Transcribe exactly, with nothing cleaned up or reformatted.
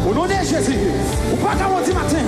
Au nom de Jésus, ou pas qu'à matin.